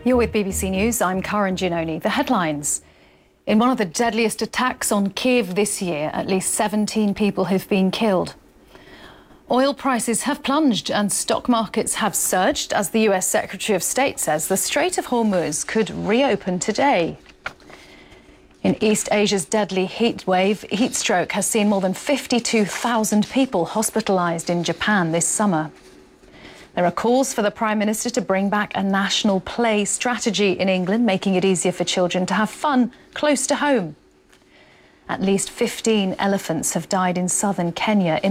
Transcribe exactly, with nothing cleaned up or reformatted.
You're with B B C News. I'm Karen Giannoni. The headlines. In one of the deadliest attacks on Kiev this year, at least seventeen people have been killed. Oil prices have plunged and stock markets have surged as the U S Secretary of State says the Strait of Hormuz could reopen today. In East Asia's deadly heat wave, heat stroke has seen more than fifty-two thousand people hospitalised in Japan this summer. There are calls for the Prime Minister to bring back a national play strategy in England, making it easier for children to have fun close to home. At least fifteen elephants have died in southern Kenya in